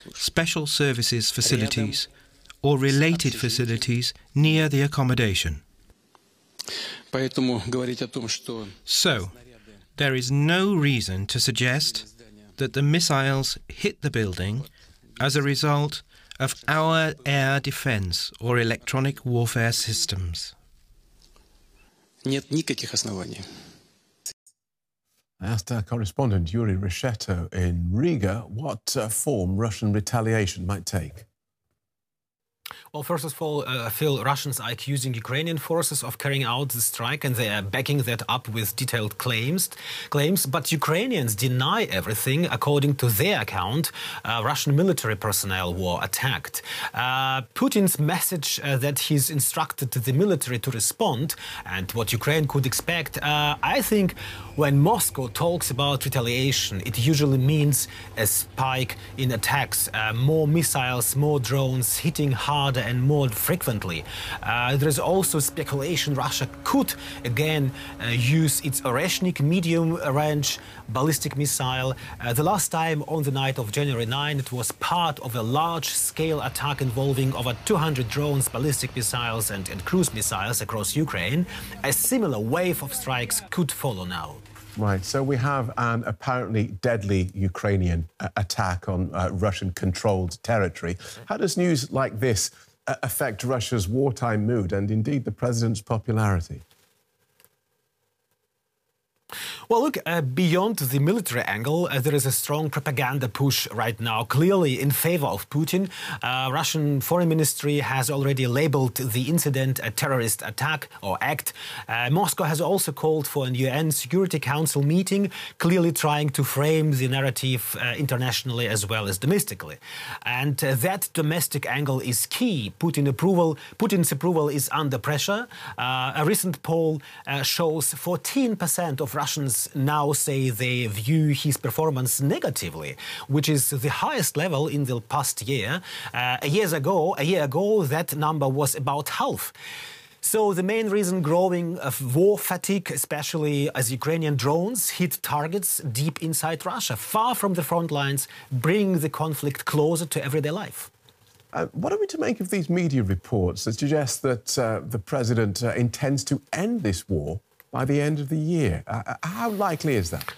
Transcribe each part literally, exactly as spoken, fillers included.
special services facilities or related facilities near the accommodation. So, there is no reason to suggest that the missiles hit the building as a result of our air defense or electronic warfare systems. Нет никаких оснований. I asked our correspondent Yuri Reshetto in Riga what uh, form Russian retaliation might take. Well, first of all, uh, Phil, Russians are accusing Ukrainian forces of carrying out the strike, and they are backing that up with detailed claims. Claims, but Ukrainians deny everything. According to their account, uh, Russian military personnel were attacked. Uh, Putin's message uh, that he's instructed the military to respond, and what Ukraine could expect, uh, I think when Moscow talks about retaliation, it usually means a spike in attacks, uh, more missiles, more drones hitting harder and more frequently. Uh, there is also speculation Russia could again uh, use its Oreshnik medium-range ballistic missile. Uh, the last time, on the night of January ninth, it was part of a large-scale attack involving over two hundred drones, ballistic missiles and, and cruise missiles across Ukraine. A similar wave of strikes could follow now. Right, so we have an apparently deadly Ukrainian uh, attack on uh, Russian-controlled territory. How does news like this uh, affect Russia's wartime mood and indeed the president's popularity? Well, look, uh, beyond the military angle, uh, there is a strong propaganda push right now, clearly in favor of Putin. Uh, Russian Foreign Ministry has already labeled the incident a terrorist attack or act. Uh, Moscow has also called for a U N Security Council meeting, clearly trying to frame the narrative uh, internationally as well as domestically. And uh, that domestic angle is key. Putin approval, Putin's approval is under pressure. Uh, a recent poll uh, shows fourteen percent of Russians now say they view his performance negatively, which is the highest level in the past year. Uh, a years ago, a year ago, that number was about half. So the main reason growing of war fatigue, especially as Ukrainian drones hit targets deep inside Russia, far from the front lines, bring the conflict closer to everyday life. Uh, what are we to make of these media reports that suggest that uh, the president uh, intends to end this war by the end of the year? Uh, how likely is that?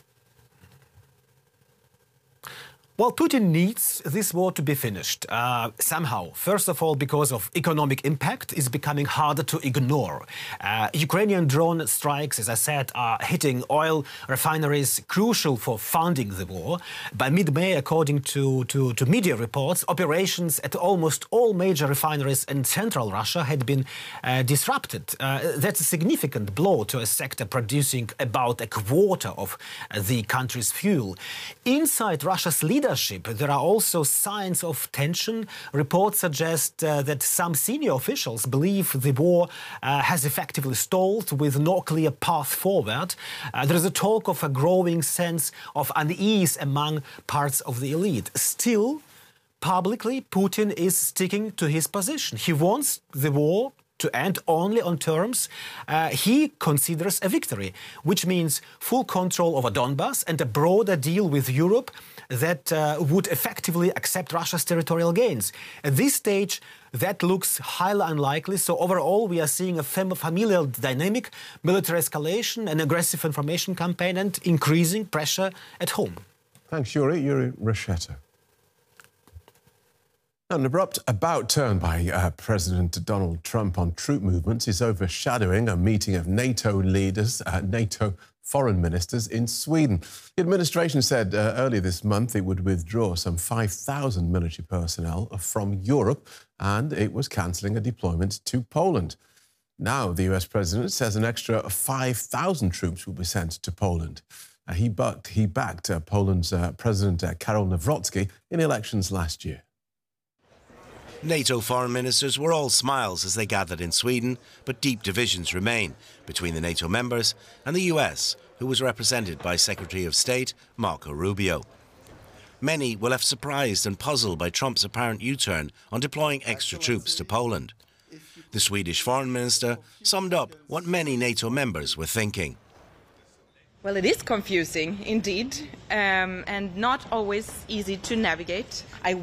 Well, Putin needs this war to be finished uh, somehow. First of all, because of economic impact is becoming harder to ignore. Uh, Ukrainian drone strikes, as I said, are hitting oil refineries, crucial for funding the war. By mid-May, according to, to, to media reports, operations at almost all major refineries in central Russia had been uh, disrupted. Uh, that's a significant blow to a sector producing about a quarter of uh, the country's fuel. Inside Russia's leadership, there are also signs of tension. Reports suggest uh, that some senior officials believe the war uh, has effectively stalled with no clear path forward. Uh, there is a talk of a growing sense of unease among parts of the elite. Still, publicly, Putin is sticking to his position. He wants the war to end only on terms uh, he considers a victory, which means full control over Donbass and a broader deal with Europe that uh, would effectively accept Russia's territorial gains. At this stage, that looks highly unlikely. So overall, we are seeing a fam familial dynamic, military escalation, an aggressive information campaign, and increasing pressure at home. Thanks, Yuri. Yuri Reshetto. An abrupt about-turn by uh, President Donald Trump on troop movements is overshadowing a meeting of NATO leaders, uh, NATO foreign ministers in Sweden. The administration said uh, earlier this month it would withdraw some five thousand military personnel from Europe, and it was cancelling a deployment to Poland. Now the U S president says an extra five thousand troops will be sent to Poland. Uh, he, bucked, he backed uh, Poland's uh, President uh, Karol Nawrocki in elections last year. NATO foreign ministers were all smiles as they gathered in Sweden, but deep divisions remain between the NATO members and the U S, who was represented by Secretary of State Marco Rubio. Many were left surprised and puzzled by Trump's apparent U-turn on deploying extra troops to Poland. The Swedish foreign minister summed up what many NATO members were thinking. Well, it is confusing indeed, um, and not always easy to navigate. I